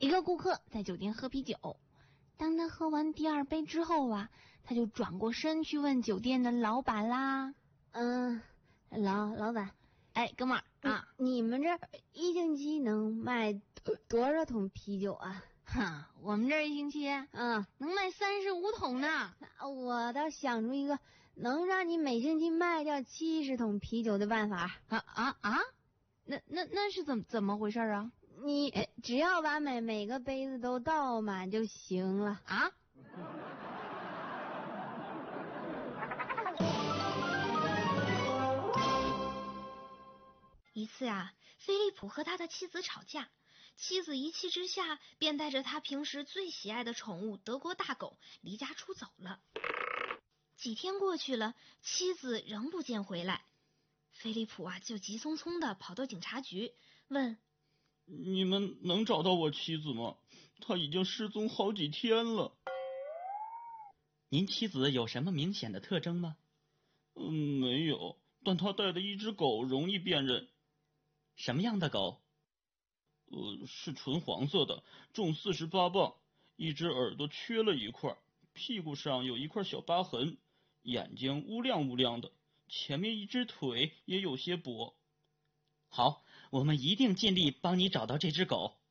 一个顾客在酒店喝啤酒，当他喝完第2杯之后啊，他就转过身去问酒店的老板啦。 老板， 哎，哥们儿啊， 你们这1星期能卖多少桶啤酒啊？ 我们这1星期能卖35桶呢。 我倒想出一个能让你每星期卖掉70桶啤酒的办法。 那是怎么回事啊？ 你只要把每个杯子都倒满就行了啊。 一次啊，菲利普和他的妻子吵架，妻子一气之下便带着他平时最喜爱的宠物德国大狗离家出走了。几天过去了，妻子仍不见回来，菲利普啊就急匆匆地跑到警察局，问： 你们能找到我妻子吗？她已经失踪好几天了。 您妻子有什么明显的特征吗？ 没有，但她带的一只狗容易辨认。 什么样的狗？ 是纯黄色的，重48磅，一只耳朵缺了一块，屁股上有一块小疤痕，眼睛乌亮乌亮的，前面一只腿也有些跛。 好，我们一定尽力帮你找到这只狗。